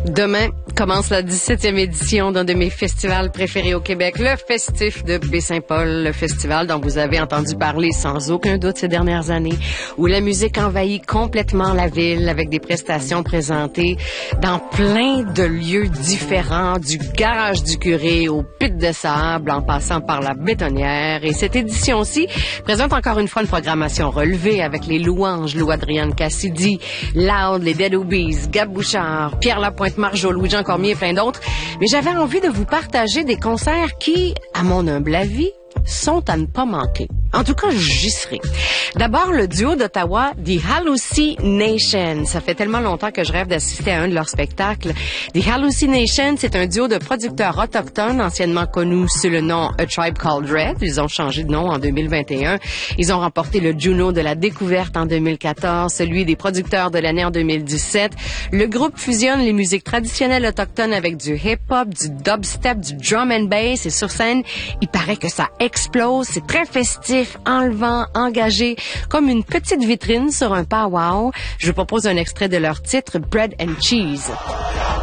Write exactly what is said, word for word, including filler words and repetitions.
Demain commence la dix-septième édition d'un de mes festivals préférés au Québec, le Festif de Baie-Saint-Paul, le festival dont vous avez entendu parler sans aucun doute ces dernières années, où la musique envahit complètement la ville avec des prestations présentées dans plein de lieux différents, du garage du curé au pit de sable en passant par la bétonnière. Et cette édition-ci présente encore une fois une programmation relevée avec les louanges, Lou Adrienne Cassidy, Loud, les Dead Obies, Gab Bouchard, Pierre Lapointe, Marjo, Louis-Jean Cormier et plein d'autres. Mais j'avais envie de vous partager des concerts qui, à mon humble avis, sont à ne pas manquer. En tout cas, j'y serai. D'abord, le duo d'Ottawa, The Hallucination. Ça fait tellement longtemps que je rêve d'assister à un de leurs spectacles. The Hallucination, c'est un duo de producteurs autochtones, anciennement connus sous le nom A Tribe Called Red. Ils ont changé de nom en deux mille vingt et un. Ils ont remporté le Juno de la découverte en deux mille quatorze, celui des producteurs de l'année en deux mille dix-sept. Le groupe fusionne les musiques traditionnelles autochtones avec du hip-hop, du dubstep, du drum and bass. Et sur scène, il paraît que ça explose. C'est très festif, enlevant, engagé, comme une petite vitrine sur un powwow. Je vous propose un extrait de leur titre Bread and Cheese.